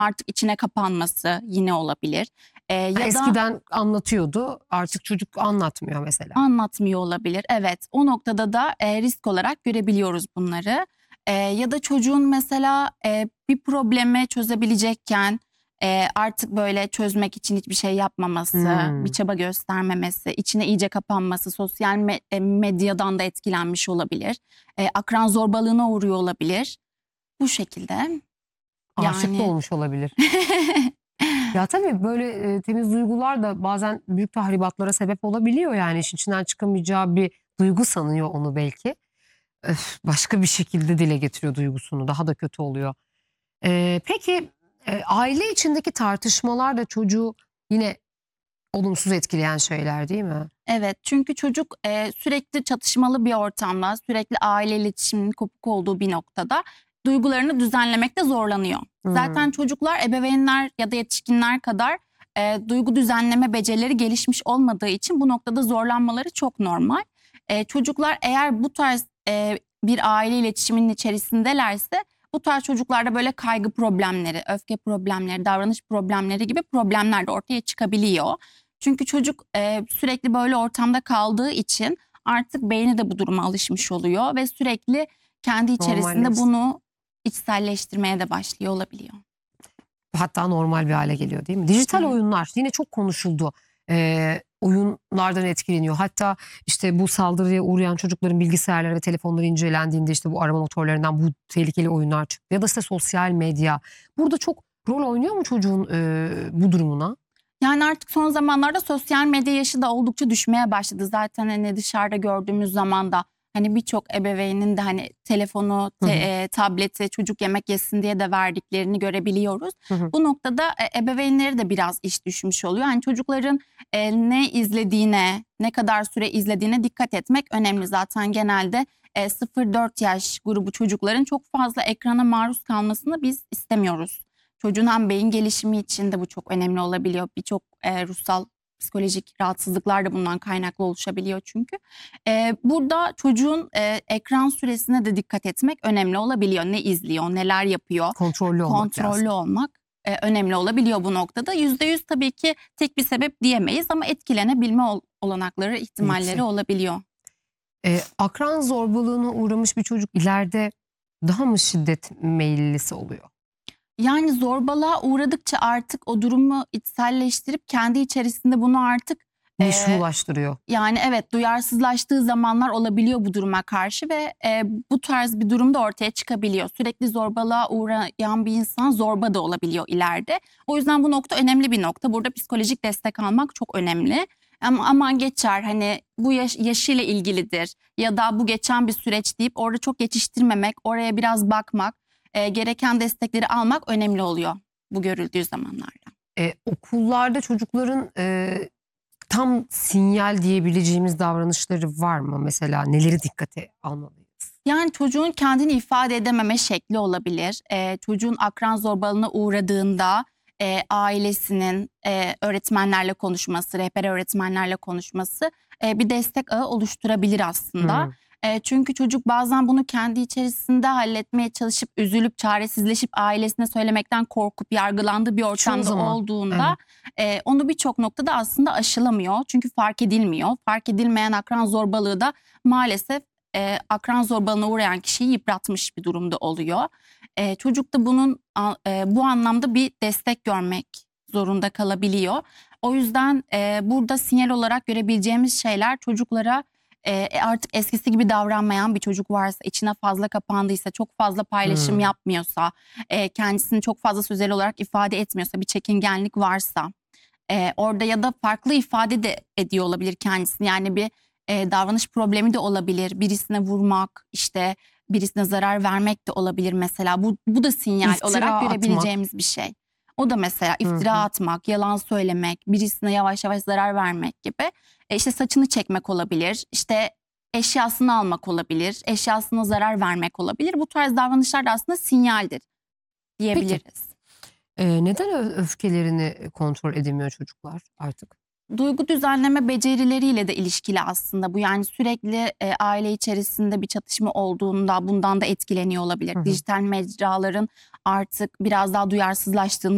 artık içine kapanması yine olabilir. Ya da Eskiden anlatıyordu, artık çocuk anlatmıyor mesela. anlatmıyor olabilir. Evet, o noktada da risk olarak görebiliyoruz bunları. Ya da çocuğun mesela bir problemi çözebilecekken artık böyle çözmek için hiçbir şey yapmaması, bir çaba göstermemesi, içine iyice kapanması, sosyal medyadan da etkilenmiş olabilir. Akran zorbalığına uğruyor olabilir. Bu şekilde. Aşık da Yani olmuş olabilir. Ya tabii böyle temiz duygular da bazen büyük tahribatlara sebep olabiliyor, yani işin içinden çıkamayacağı bir duygu sanıyor onu belki. Başka bir şekilde dile getiriyor duygusunu, daha da kötü oluyor. Peki aile içindeki tartışmalar da çocuğu yine olumsuz etkileyen şeyler değil mi? Evet, çünkü çocuk sürekli çatışmalı bir ortamda, sürekli aile iletişiminin kopuk olduğu bir noktada duygularını düzenlemekte zorlanıyor. Zaten çocuklar ebeveynler ya da yetişkinler kadar duygu düzenleme becerileri gelişmiş olmadığı için bu noktada zorlanmaları çok normal. Çocuklar eğer bu tarz bir aile iletişiminin içerisindelerse bu tarz çocuklarda böyle kaygı problemleri, öfke problemleri, davranış problemleri gibi problemler de ortaya çıkabiliyor. Çünkü çocuk sürekli böyle ortamda kaldığı için artık beyni de bu duruma alışmış oluyor ve sürekli kendi içerisinde Normalleşti. bunu içselleştirmeye de başlıyor olabiliyor. Hatta normal bir hale geliyor değil mi? Dijital Evet. oyunlar yine çok konuşuldu. Oyunlardan etkileniyor. Hatta işte bu saldırıya uğrayan çocukların bilgisayarları ve telefonları incelendiğinde işte bu arama motorlarından bu tehlikeli oyunlar çıktı. Ya da işte sosyal medya. Burada çok rol oynuyor mu çocuğun bu durumuna? Yani artık son zamanlarda sosyal medya yaşı da oldukça düşmeye başladı. Zaten hani dışarıda gördüğümüz zaman da hani birçok ebeveynin de hani telefonu, tableti çocuk yemek yesin diye de verdiklerini görebiliyoruz. Bu noktada ebeveynleri de biraz iş düşmüş oluyor. Hani çocukların ne izlediğine, ne kadar süre izlediğine dikkat etmek önemli. Zaten genelde 0-4 yaş grubu çocukların çok fazla ekrana maruz kalmasını biz istemiyoruz. Çocuğun hem beyin gelişimi için de bu çok önemli olabiliyor. Birçok ruhsal, psikolojik rahatsızlıklar da bundan kaynaklı oluşabiliyor çünkü. Burada çocuğun ekran süresine de dikkat etmek önemli olabiliyor. Ne izliyor, neler yapıyor, Kontrollü olmak lazım. kontrollü olmak önemli olabiliyor bu noktada. %100 tabii ki tek bir sebep diyemeyiz ama etkilenebilme olanakları, ihtimalleri Yüksek. olabiliyor. Akran zorbalığına uğramış bir çocuk ileride daha mı şiddet meyillisi oluyor? Yani zorbalığa uğradıkça artık o durumu içselleştirip kendi içerisinde bunu artık Meşrulaştırıyor. yani evet duyarsızlaştığı zamanlar olabiliyor bu duruma karşı ve bu tarz bir durumda ortaya çıkabiliyor. Sürekli zorbalığa uğrayan bir insan zorba da olabiliyor ileride. O yüzden bu nokta önemli bir nokta. Burada psikolojik destek almak çok önemli. Ama aman geçer hani bu yaşıyla ilgilidir ya da bu geçen bir süreç deyip orada çok geçiştirmemek, oraya biraz bakmak, gereken destekleri almak önemli oluyor bu görüldüğü zamanlarda. Okullarda çocukların tam sinyal diyebileceğimiz davranışları var mı? Mesela neleri dikkate almalıyız? Yani çocuğun kendini ifade edememe şekli olabilir. Çocuğun akran zorbalığına uğradığında ailesinin öğretmenlerle konuşması, rehber öğretmenlerle konuşması bir destek ağı oluşturabilir aslında. Çünkü çocuk bazen bunu kendi içerisinde halletmeye çalışıp üzülüp çaresizleşip ailesine söylemekten korkup yargılandığı bir ortamda zaman, olduğunda onu birçok noktada aslında aşılamıyor. Çünkü fark edilmiyor. Fark edilmeyen akran zorbalığı da maalesef akran zorbalığına uğrayan kişiyi yıpratmış bir durumda oluyor. Çocuk da bunun bu anlamda bir destek görmek zorunda kalabiliyor. O yüzden burada sinyal olarak görebileceğimiz şeyler çocuklara artık eskisi gibi davranmayan bir çocuk varsa, içine fazla kapandıysa, çok fazla paylaşım yapmıyorsa, kendisini çok fazla sözel olarak ifade etmiyorsa, bir çekingenlik varsa, orada ya da farklı ifade de ediyor olabilir kendisini. Yani bir davranış problemi de olabilir. Birisine vurmak, işte birisine zarar vermek de olabilir mesela. Bu da sinyal İftira olarak atmak. görebileceğimiz bir şey. O da mesela iftira atmak, yalan söylemek, birisine yavaş yavaş zarar vermek gibi. İşte saçını çekmek olabilir, işte eşyasını almak olabilir, eşyasına zarar vermek olabilir. Bu tarz davranışlar da aslında sinyaldir diyebiliriz. Neden öfkelerini kontrol edemiyor çocuklar artık? Duygu düzenleme becerileriyle de ilişkili aslında bu. Yani sürekli aile içerisinde bir çatışma olduğunda bundan da etkileniyor olabilir. Dijital mecraların artık biraz daha duyarsızlaştığını